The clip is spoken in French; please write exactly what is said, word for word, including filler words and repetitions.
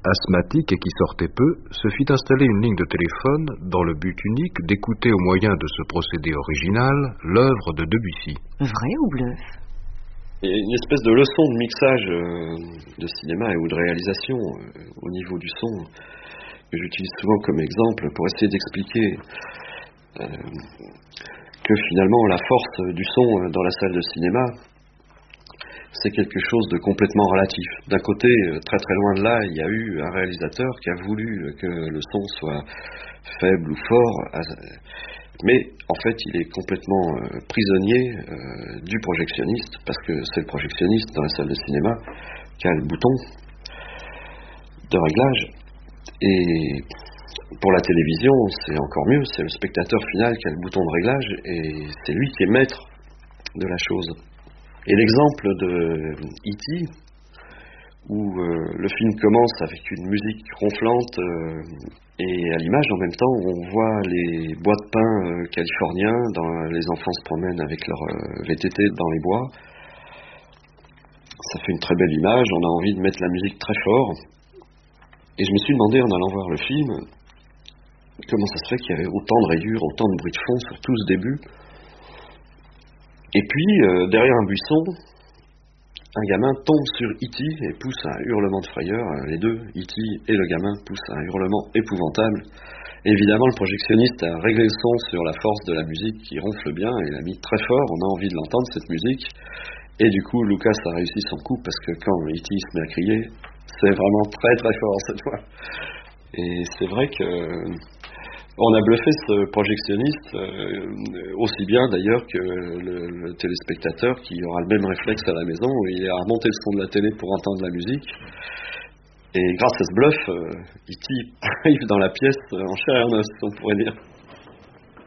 asthmatique et qui sortait peu, se fit installer une ligne de téléphone dans le but unique d'écouter au moyen de ce procédé original l'œuvre de Debussy. Vrai ou bluff? Il y a une espèce de leçon de mixage euh, de cinéma et ou de réalisation euh, au niveau du son que j'utilise souvent comme exemple pour essayer d'expliquer euh, que finalement la force du son dans la salle de cinéma, c'est quelque chose de complètement relatif. D'un côté, très très loin de là, il y a eu un réalisateur qui a voulu que le son soit faible ou fort, mais en fait il est complètement euh, prisonnier euh, du projectionniste, parce que c'est le projectionniste dans la salle de cinéma qui a le bouton de réglage. Et pour la télévision, c'est encore mieux, c'est le spectateur final qui a le bouton de réglage et c'est lui qui est maître de la chose. Et l'exemple de E T, où euh, le film commence avec une musique ronflante euh, et à l'image en même temps on voit les bois de pin euh, californiens, dans, les enfants se promènent avec leur euh, V T T dans les bois. Ça fait une très belle image, on a envie de mettre la musique très fort. Et je me suis demandé en allant voir le film, comment ça se fait qu'il y avait autant de rayures, autant de bruit de fond sur tout ce début. Et puis, euh, derrière un buisson, un gamin tombe sur E T et pousse un hurlement de frayeur. Les deux, E T et le gamin, poussent un hurlement épouvantable. Et évidemment, le projectionniste a réglé le son sur la force de la musique qui ronfle bien et l'a mis très fort. On a envie de l'entendre, cette musique. Et du coup, Lucas a réussi son coup parce que quand E T se met à crier, c'est vraiment très très fort cette fois. Et c'est vrai que on a bluffé ce projectionniste euh, aussi bien d'ailleurs que le, le téléspectateur qui aura le même réflexe à la maison où il a remonté le son de la télé pour entendre la musique. Et grâce à ce bluff, euh, E T arrive dans la pièce en chair et en os, on pourrait dire.